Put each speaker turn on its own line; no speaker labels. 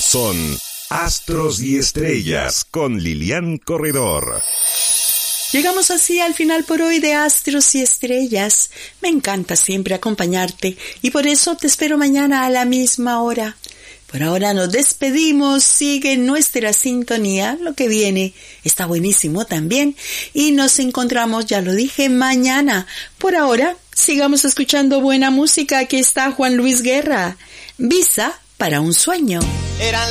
son Astros y Estrellas con Lilian Corredor.
Llegamos así al final por hoy de Astros y Estrellas. Me encanta siempre acompañarte y por eso te espero mañana a la misma hora. Por ahora nos despedimos, sigue nuestra sintonía, lo que viene está buenísimo también y nos encontramos, ya lo dije, mañana. Por ahora, sigamos escuchando buena música, aquí está Juan Luis Guerra, Visa para un sueño.